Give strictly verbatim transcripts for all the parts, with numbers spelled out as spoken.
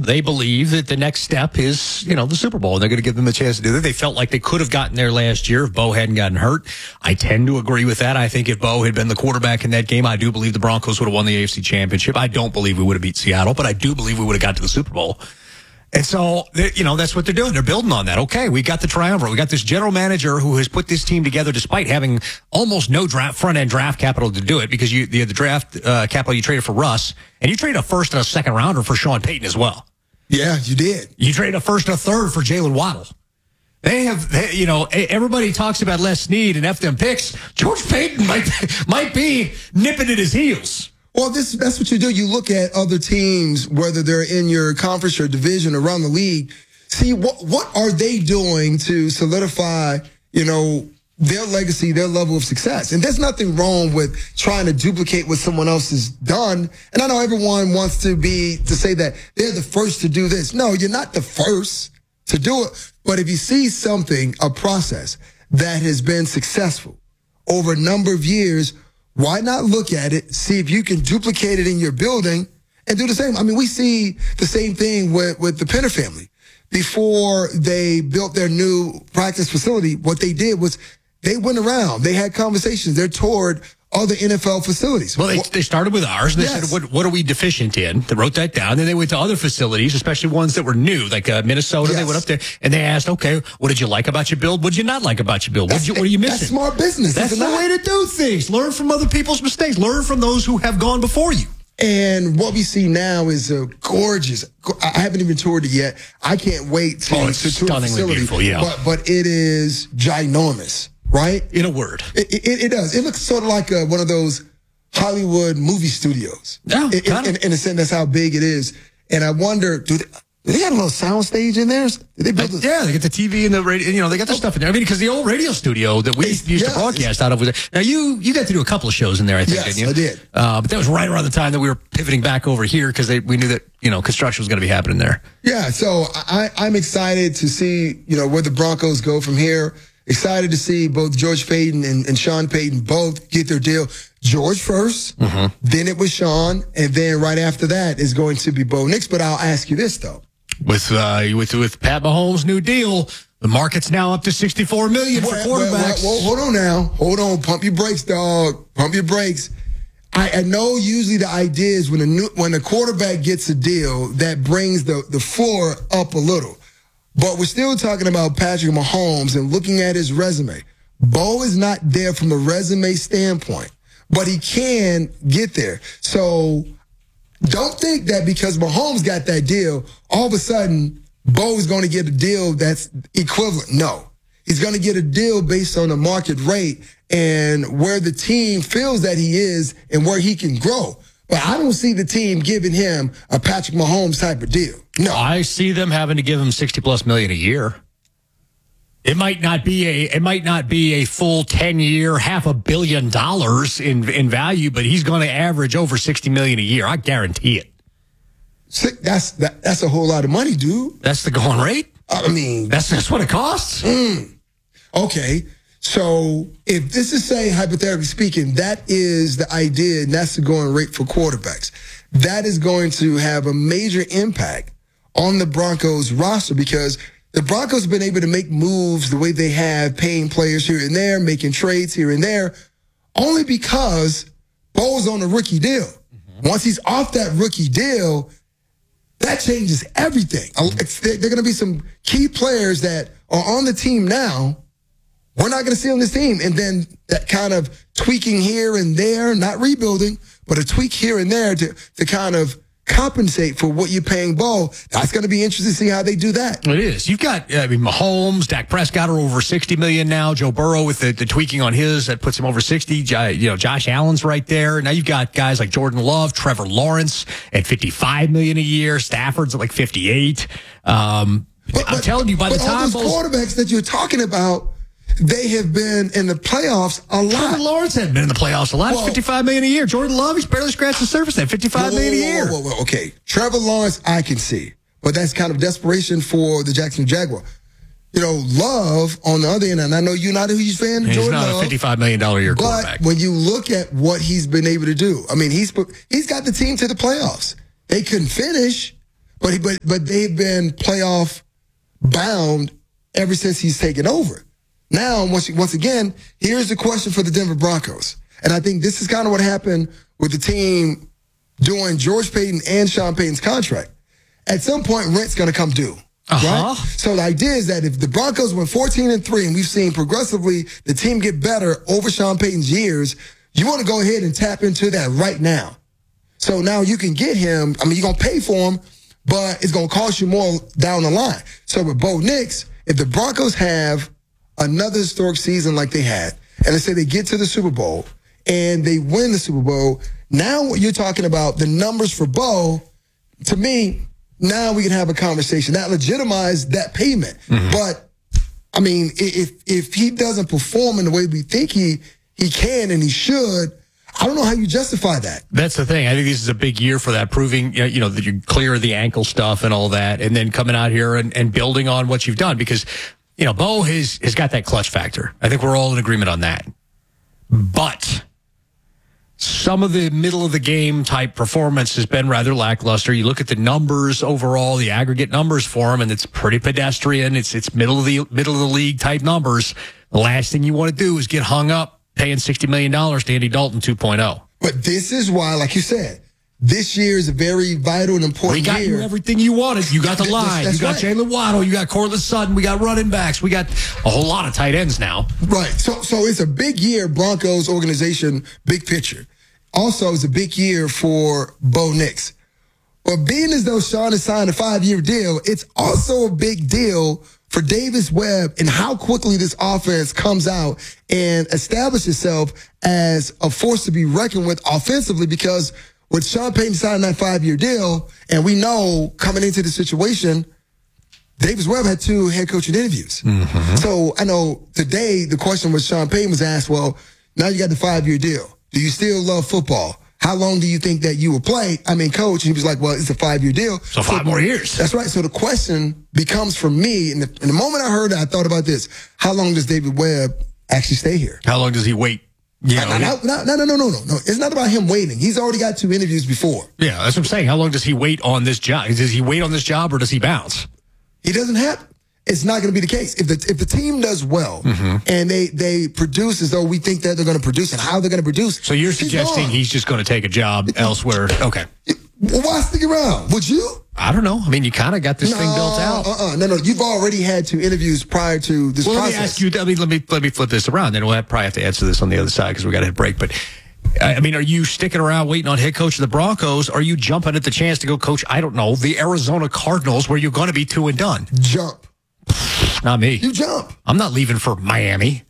They believe that the next step is, you know, the Super Bowl, and they're going to give them a chance to do that. They felt like they could have gotten there last year if Bo hadn't gotten hurt. I tend to agree with that. I think if Bo had been the quarterback in that game, I do believe the Broncos would have won the A F C Championship. I don't believe we would have beat Seattle, but I do believe we would have got to the Super Bowl. And so, you know, that's what they're doing. They're building on that. Okay, we got the triumvirate. We got this general manager who has put this team together despite having almost no draft, front-end draft capital to do it, because you the, the draft uh, capital you traded for Russ, and you traded a first and a second rounder for Sean Payton as well. Yeah, you did. You traded a first and a third for Jalen Waddle. They have, they, you know, everybody talks about Les Snead and F them picks. George Payton might might be nipping at his heels. Well, this that's what you do. You look at other teams, whether they're in your conference or division around the league. See, what what are they doing to solidify, you know, their legacy, their level of success? And there's nothing wrong with trying to duplicate what someone else has done. And I know everyone wants to be, to say that they're the first to do this. No, you're not the first to do it. But if you see something, a process that has been successful over a number of years, why not look at it, see if you can duplicate it in your building and do the same? I mean, we see the same thing with, with the Penner family. Before they built their new practice facility, what they did was they went around, they had conversations, they toured other N F L facilities. Well, they, what, they started with ours, and they yes. said, what, what are we deficient in? They wrote that down. Then they went to other facilities, especially ones that were new, like uh, Minnesota. Yes. They went up there, and they asked, okay, what did you like about your build? What did you not like about your build? What, you, what are you missing? That's smart business. That's the way to do things. Learn from other people's mistakes. Learn from those who have gone before you. And what we see now is a gorgeous. I haven't even toured it yet. I can't wait to, oh, it's to tour the facility. Beautiful, yeah. But, but it is ginormous, right? In a word. It, it, it does. It looks sort of like a, one of those Hollywood movie studios. Yeah, in, in, in a sense, that's how big it is. And I wonder, do they, do they have a little sound stage in there? Did they build uh, a, yeah, they get the T V and the radio. You know, they got the oh. stuff in there. I mean, because the old radio studio that we it's, used yeah, to broadcast out of was there. Now, you you got to do a couple of shows in there, I think, yes, didn't you? I did. Uh, but that was right around the time that we were pivoting back over here because we knew that, you know, construction was going to be happening there. Yeah, so I, I'm excited to see, you know, where the Broncos go from here. Excited to see both George Payton and, and Sean Payton both get their deal. George first, mm-hmm. then it was Sean, and then right after that is going to be Bo Nix. But I'll ask you this, though. With uh, with with Pat Mahomes' new deal, the market's now up to sixty-four million dollars for well, quarterbacks. Well, well, well, hold on now. Hold on. Pump your brakes, dog. Pump your brakes. I, I know usually the idea is when a new, when a quarterback gets a deal, that brings the, the floor up a little. But we're still talking about Patrick Mahomes and looking at his resume. Bo is not there from a resume standpoint, but he can get there. So don't think that because Mahomes got that deal, all of a sudden Bo is going to get a deal that's equivalent. No. He's going to get a deal based on the market rate and where the team feels that he is and where he can grow. But I don't see the team giving him a Patrick Mahomes type of deal. No. I see them having to give him sixty plus million a year. It might not be a it might not be a full ten year, half a billion dollars in in value, but he's going to average over sixty million a year. I guarantee it. That's that, that's a whole lot of money, dude. That's the going rate. I mean, that's that's what it costs. Mm. Okay. So if this is, say, hypothetically speaking, that is the idea, and that's the going rate for quarterbacks, that is going to have a major impact on the Broncos roster because the Broncos have been able to make moves the way they have, paying players here and there, making trades here and there, only because Bo's on a rookie deal. Mm-hmm. Once he's off that rookie deal, that changes everything. Mm-hmm. There are going to be some key players that are on the team now we're not going to see on this team. And then that kind of tweaking here and there, not rebuilding, but a tweak here and there to, to kind of compensate for what you're paying Bo. That's going to be interesting to see how they do that. It is. You've got, I mean, Mahomes, Dak Prescott are over sixty million now. Joe Burrow with the, the tweaking on his, that puts him over sixty. You know, Josh Allen's right there. Now you've got guys like Jordan Love, Trevor Lawrence at fifty-five million a year. Stafford's at like fifty-eight. Um, but, I'm but, telling you, by the but time all those Bo's, quarterbacks that you're talking about, they have been in the playoffs a lot. Trevor Lawrence hadn't been in the playoffs a lot. Well, fifty-five million a year. Jordan Love, he's barely scratched the surface at fifty-five million a year. Whoa, whoa, whoa, okay. Trevor Lawrence, I can see. But that's kind of desperation for the Jacksonville Jaguar. You know, Love on the other end, and I know you're not a huge fan of he's Jordan not Love. a fifty-five million dollars a year quarterback. But when you look at what he's been able to do, I mean, he's he's got the team to the playoffs. They couldn't finish, but but but they've been playoff bound ever since he's taken over. Now, once once again, here's the question for the Denver Broncos, and I think this is kind of what happened with the team during George Paton and Sean Payton's contract. At some point, rent's going to come due. Uh-huh. Right? So the idea is that if the Broncos went fourteen and three, and we've seen progressively the team get better over Sean Payton's years, you want to go ahead and tap into that right now. So now you can get him. I mean, you're going to pay for him, but it's going to cost you more down the line. So with Bo Nix, if the Broncos have another historic season like they had, and let's say they get to the Super Bowl and they win the Super Bowl, now what you're talking about, the numbers for Bo, to me, now we can have a conversation. That legitimized that payment. Mm-hmm. But, I mean, if if he doesn't perform in the way we think he he can and he should, I don't know how you justify that. That's the thing. I think this is a big year for that, proving, you know, that you clear the ankle stuff and all that, and then coming out here and, and building on what you've done. Because, you know, Bo has, has got that clutch factor. I think we're all in agreement on that. But some of the middle of the game type performance has been rather lackluster. You look at the numbers overall, the aggregate numbers for him, and it's pretty pedestrian. It's it's middle of the middle of the league type numbers. The last thing you want to do is get hung up paying sixty million dollars to Andy Dalton two point oh. But this is why, like you said, this year is a very vital and important year. We got year. you everything you wanted. You got the line. That's you got right. Jalen Waddle. You got Cortland Sutton. We got running backs. We got a whole lot of tight ends now. Right. So so it's a big year, Broncos organization, big picture. Also, it's a big year for Bo Nix. But being as though Sean has signed a five-year deal, it's also a big deal for Davis Webb and how quickly this offense comes out and establishes itself as a force to be reckoned with offensively, because with Sean Payton signing that five-year deal, and we know coming into the situation, Davis Webb had two head coaching interviews. Mm-hmm. So I know today the question was Sean Payton was asked, well, now you got the five-year deal. Do you still love football? How long do you think that you will play? I mean, coach, and he was like, well, it's a five-year deal. So five so, more years. That's right. So the question becomes for me, and the, and the moment I heard it, I thought about this. How long does David Webb actually stay here? How long does he wait? Yeah, no, no, no, no, no, no, no, no. It's not about him waiting. He's already got two interviews before. Yeah, that's what I'm saying. How long does he wait on this job? Does he wait on this job or does he bounce? He doesn't have. It's not going to be the case. If the if the team does well mm-hmm. and they they produce as though we think that they're going to produce and how they're going to produce. So you're suggesting he's, he's just going to take a job elsewhere? Okay. Well, why stick around? Would you? I don't know. I mean, you kind of got this no, thing built out. Uh-uh. No, no. You've already had two interviews prior to this well, process. Let me ask you. I mean, let me let me flip this around. Then we'll have, probably have to answer this on the other side because we got to hit break. But I mean, are you sticking around waiting on head coach of the Broncos? Are you jumping at the chance to go coach? I don't know, the Arizona Cardinals, where you're going to be two and done. Jump. Not me. You jump. I'm not leaving for Miami.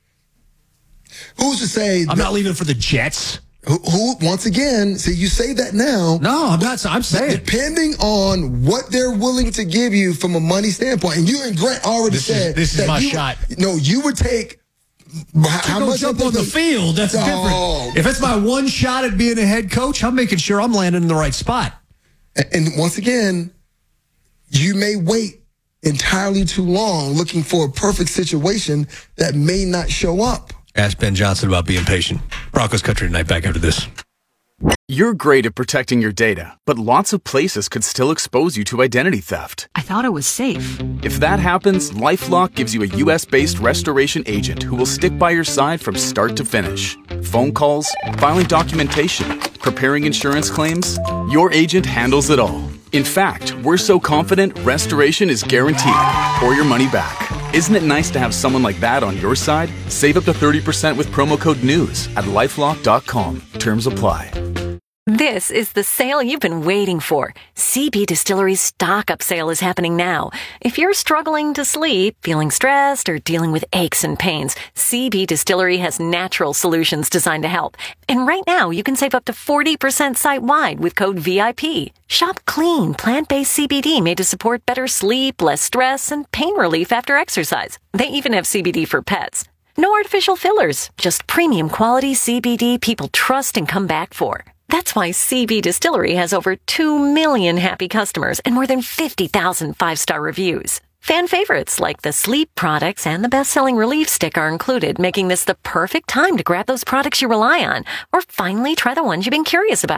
Who's to say? I'm that, not leaving for the Jets. Who, who? Once again, see, you say that now. No, I'm not. I'm saying depending on what they're willing to give you from a money standpoint, and you and Grant already this said is, this that is my you, shot. No, you would take. How to go much jump on the field? That's oh. different. If it's my one shot at being a head coach, I'm making sure I'm landing in the right spot. And, and once again, you may wait entirely too long looking for a perfect situation that may not show up. Ask Ben Johnson about being patient. Broncos country tonight. Back after this. You're great at protecting your data, but lots of places could still expose you to identity theft. I thought it was safe. If that happens, LifeLock gives you a U S based restoration agent who will stick by your side from start to finish. Phone calls, filing documentation, preparing insurance claims, your agent handles it all. In fact, we're so confident restoration is guaranteed or your money back. Isn't it nice to have someone like that on your side? Save up to thirty percent with promo code NEWS at lifelock dot com. Terms apply. This is the sale you've been waiting for. C B Distillery's stock up sale is happening now. If you're struggling to sleep, feeling stressed, or dealing with aches and pains, C B Distillery has natural solutions designed to help. And right now, you can save up to forty percent site-wide with code V I P. Shop clean, plant-based C B D made to support better sleep, less stress, and pain relief after exercise. They even have C B D for pets. No artificial fillers, just premium quality C B D people trust and come back for. That's why C B Distillery has over two million happy customers and more than fifty thousand five-star reviews. Fan favorites like the sleep products and the best-selling relief stick are included, making this the perfect time to grab those products you rely on or finally try the ones you've been curious about.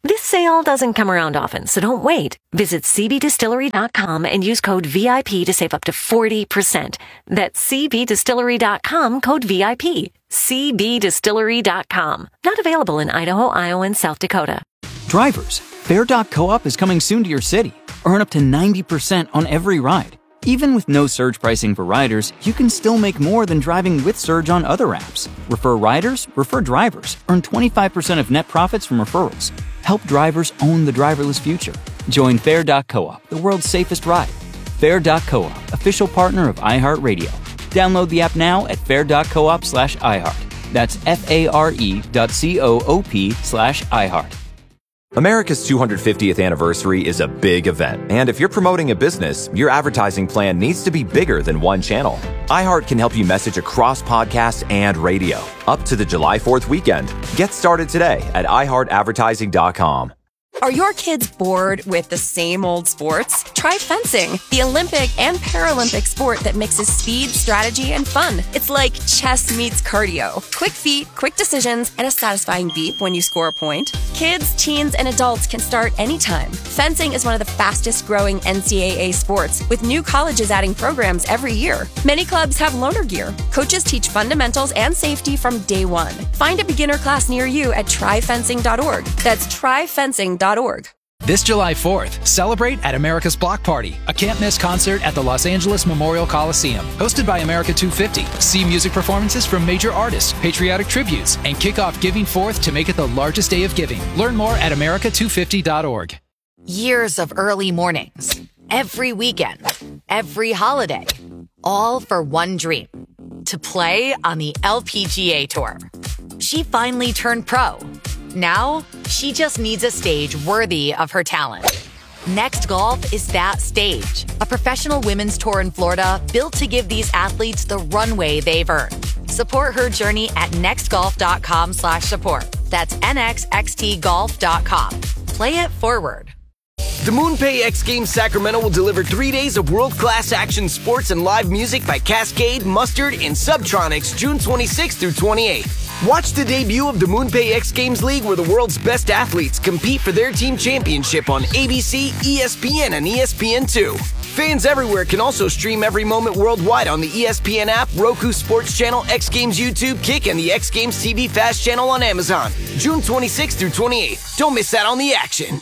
This sale doesn't come around often, so don't wait. Visit C B Distillery dot com and use code V I P to save up to forty percent. That's C B Distillery dot com, code V I P. C B Distillery dot com. Not available in Idaho, Iowa, and South Dakota. Drivers, Fare dot co-op is coming soon to your city. Earn up to ninety percent on every ride. Even with no surge pricing for riders, you can still make more than driving with Surge on other apps. Refer riders, refer drivers. Earn twenty-five percent of net profits from referrals. Help drivers own the driverless future. Join Fare dot co-op, the world's safest ride. Fare dot co-op, official partner of iHeartRadio. Download the app now at fare dot coop slash iHeart. That's F-A-R-E dot C-O-O-P slash iHeart. America's two hundred fiftieth anniversary is a big event, and if you're promoting a business, your advertising plan needs to be bigger than one channel. iHeart can help you message across podcasts and radio, up to the July fourth weekend. Get started today at i heart advertising dot com. Are your kids bored with the same old sports? Try fencing, the Olympic and Paralympic sport that mixes speed, strategy, and fun. It's like chess meets cardio. Quick feet, quick decisions, and a satisfying beep when you score a point. Kids, teens, and adults can start anytime. Fencing is one of the fastest growing N C double A sports, with new colleges adding programs every year. Many clubs have loaner gear. Coaches teach fundamentals and safety from day one. Find a beginner class near you at try fencing dot org. That's try fencing dot org. This July fourth, celebrate at America's Block Party, a can't-miss concert at the Los Angeles Memorial Coliseum. Hosted by America two fifty. See music performances from major artists, patriotic tributes, and kick off Giving Fourth to make it the largest day of giving. Learn more at america two fifty dot org. Years of early mornings, every weekend, every holiday, all for one dream, to play on the L P G A Tour. She finally turned pro. Now, she just needs a stage worthy of her talent. Next Golf is that stage, a professional women's tour in Florida built to give these athletes the runway they've earned. Support her journey at next golf dot com slash support. That's N X X T golf dot com. Play it forward. The MoonPay X Games Sacramento will deliver three days of world-class action sports and live music by Cascade, Mustard, and Subtronics June twenty-sixth through twenty-eighth. Watch the debut of the MoonPay X Games League, where the world's best athletes compete for their team championship on A B C, E S P N, and E S P N two. Fans everywhere can also stream every moment worldwide on the E S P N app, Roku Sports Channel, X Games YouTube, Kick, and the X Games T V Fast Channel on Amazon. June twenty-sixth through twenty-eighth. Don't miss out on the action.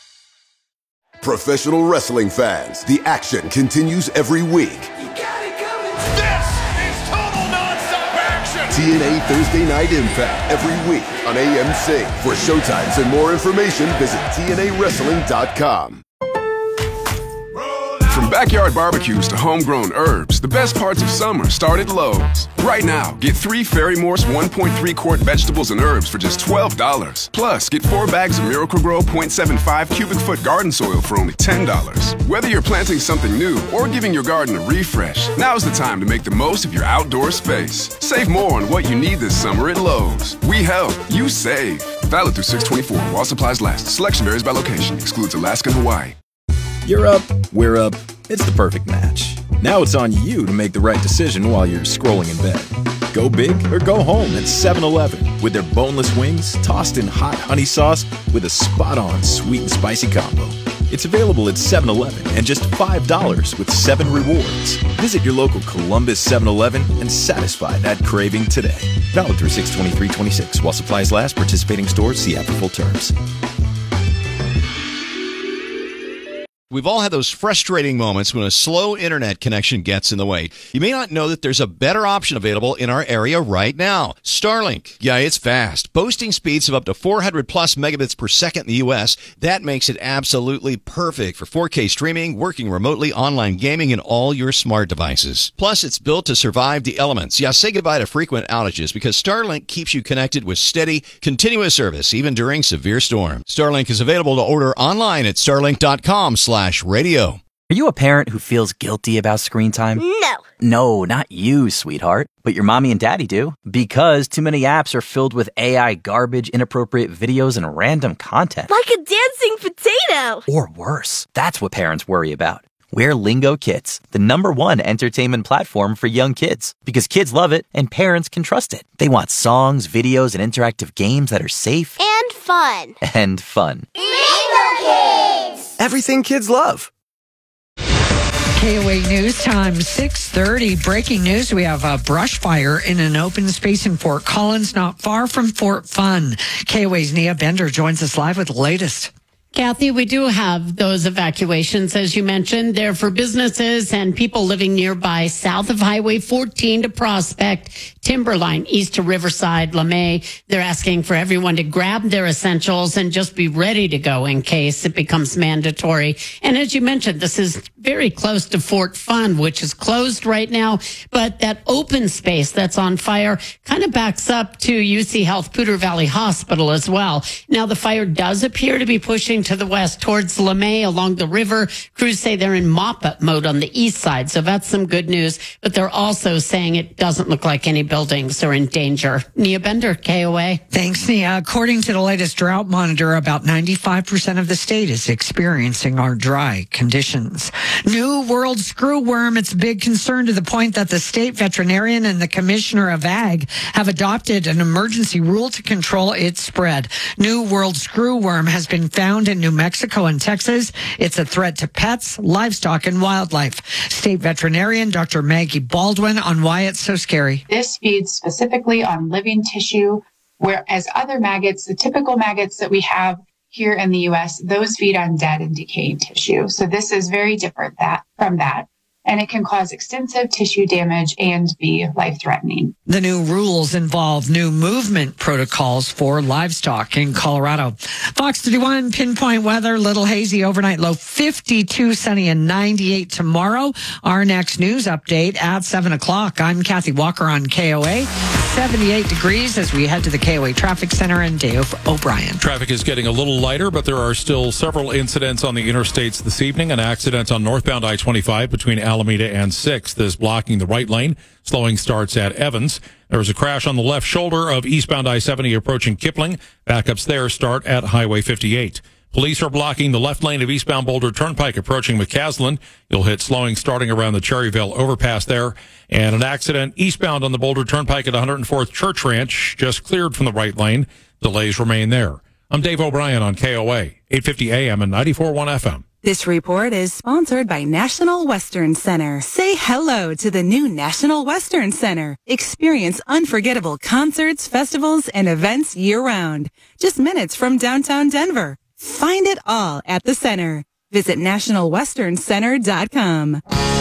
Professional wrestling fans, the action continues every week. You got it coming. This is total nonstop action. T N A Thursday Night Impact every week on A M C. For showtimes and more information, visit T N A wrestling dot com. From backyard barbecues to homegrown herbs, the best parts of summer start at Lowe's. Right now, get three Ferry Morse one point three quart vegetables and herbs for just twelve dollars. Plus, get four bags of Miracle-Gro zero point seven five cubic foot garden soil for only ten dollars. Whether you're planting something new or giving your garden a refresh, now's the time to make the most of your outdoor space. Save more on what you need this summer at Lowe's. We help, you save. Valid through six twenty-four while supplies last. Selection varies by location. Excludes Alaska and Hawaii. You're up, we're up. It's the perfect match. Now it's on you to make the right decision while you're scrolling in bed. Go big or go home at seven eleven with their boneless wings tossed in hot honey sauce with a spot-on sweet and spicy combo. It's available at seven eleven and just five dollars with seven rewards. Visit your local Columbus seven eleven and satisfy that craving today. Valid through six twenty-three twenty-six while supplies last. Participating stores, see app for full terms. We've all had those frustrating moments when a slow internet connection gets in the way. You may not know that there's a better option available in our area right now. Starlink. Yeah, it's fast. Boasting speeds of up to four hundred plus megabits per second in the U S. That makes it absolutely perfect for four K streaming, working remotely, online gaming, and all your smart devices. Plus, it's built to survive the elements. Yeah, say goodbye to frequent outages because Starlink keeps you connected with steady, continuous service, even during severe storms. Starlink is available to order online at starlink dot com slash radio. Are you a parent who feels guilty about screen time? No. No, not you, sweetheart. But your mommy and daddy do. Because too many apps are filled with A I garbage, inappropriate videos, and random content. Like a dancing potato. Or worse. That's what parents worry about. Wear Lingo Kids, the number one entertainment platform for young kids. Because kids love it and parents can trust it. They want songs, videos, and interactive games that are safe and fun. And fun. Lingo Kids! Everything kids love. K O A News Time, six thirty. Breaking news, we have a brush fire in an open space in Fort Collins, not far from Fort Fun. K O A's Nia Bender joins us live with the latest. Kathy, we do have those evacuations, as you mentioned. They're for businesses and people living nearby, south of Highway fourteen to Prospect, Timberline, east to Riverside, LeMay. They're asking for everyone to grab their essentials and just be ready to go in case it becomes mandatory. And as you mentioned, this is very close to Fort Fun, which is closed right now. But that open space that's on fire kind of backs up to U C Health Poudre Valley Hospital as well. Now, the fire does appear to be pushing to the west towards LeMay along the river. Crews say they're in mop-up mode on the east side, so that's some good news. But they're also saying it doesn't look like any buildings are in danger. Nia Bender, K O A. Thanks, Nia. According to the latest drought monitor, about ninety-five percent of the state is experiencing our dry conditions. New world screwworm, it's a big concern to the point that the state veterinarian and the commissioner of ag have adopted an emergency rule to control its spread. New world screwworm has been found in New Mexico and Texas. It's a threat to pets, livestock, and wildlife. State veterinarian Doctor Maggie Baldwin on why it's so scary. This feeds specifically on living tissue, whereas other maggots, the typical maggots that we have here in the U S, those feed on dead and decaying tissue. So this is very different that from that. And it can cause extensive tissue damage and be life-threatening. The new rules involve new movement protocols for livestock in Colorado. Fox thirty-one, pinpoint weather, little hazy overnight, low fifty-two, sunny and ninety-eight tomorrow. Our next news update at seven o'clock. I'm Kathy Walker on K O A. seventy-eight degrees as we head to the K O A Traffic Center and Dave O'Brien. Traffic is getting a little lighter, but there are still several incidents on the interstates this evening. An accident on northbound I twenty-five between Alameda and sixth is blocking the right lane. Slowing starts at Evans. There was a crash on the left shoulder of eastbound I seventy approaching Kipling. Backups there start at Highway fifty-eight. Police are blocking the left lane of eastbound Boulder Turnpike approaching McCaslin. You'll hit slowing starting around the Cherryville overpass there. And an accident eastbound on the Boulder Turnpike at one hundred fourth Church Ranch just cleared from the right lane. Delays remain there. I'm Dave O'Brien on K O A, eight fifty A M and ninety-four point one F M. This report is sponsored by National Western Center. Say hello to the new National Western Center. Experience unforgettable concerts, festivals, and events year-round. Just minutes from downtown Denver. Find it all at the center. Visit national western center dot com.